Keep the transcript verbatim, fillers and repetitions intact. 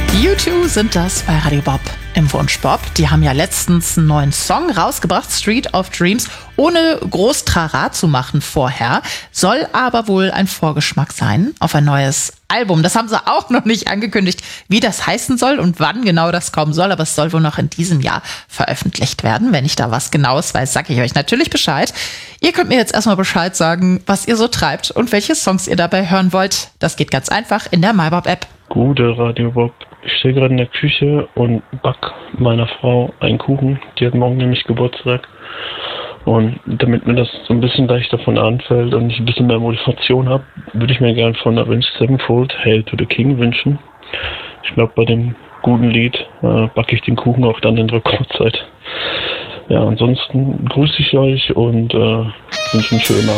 U zwei sind das bei Radio Bob im Wunschbob. Die haben ja letztens einen neuen Song rausgebracht, Street of Dreams, ohne groß Trara zu machen vorher. Soll aber wohl ein Vorgeschmack sein auf ein neues Album. Das haben sie auch noch nicht angekündigt, wie das heißen soll und wann genau das kommen soll. Aber es soll wohl noch in diesem Jahr veröffentlicht werden. Wenn ich da was Genaues weiß, sage ich euch natürlich Bescheid. Ihr könnt mir jetzt erstmal Bescheid sagen, was ihr so treibt und welche Songs ihr dabei hören wollt. Das geht ganz einfach in der MyBob-App. Gute Radio Bob. Ich stehe gerade in der Küche und back meiner Frau einen Kuchen. Die hat morgen nämlich Geburtstag. Und damit mir das so ein bisschen leichter von anfällt und ich ein bisschen mehr Motivation habe, würde ich mir gerne von Avenged Sevenfold Hail to the King wünschen. Ich glaube, bei dem guten Lied äh, backe ich den Kuchen auch dann in Rekordzeit. Ja, ansonsten grüße ich euch und äh, wünsche einen schönen Abend.